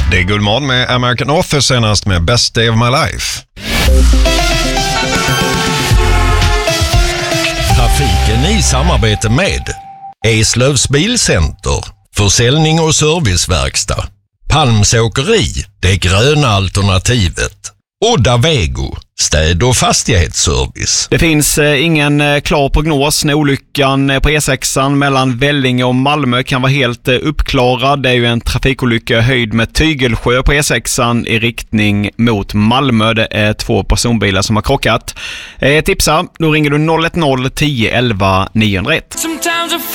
Det är Guldmorgon med American Author, senast med Best Day of My Life. Trafiken i samarbete med Eslövs Bilcenter, försäljning och serviceverkstad, Palms Åkeri, det gröna alternativet, Odda Vego, städ- och fastighetsservice. Det finns ingen klar prognos när olyckan på E6 mellan Vellinge och Malmö kan vara helt uppklarad. Det är ju en trafikolycka höjd med Tygelsjö på E6 i riktning mot Malmö. Det är 2 personbilar som har krockat. Tipsa, då ringer du 010 11 901.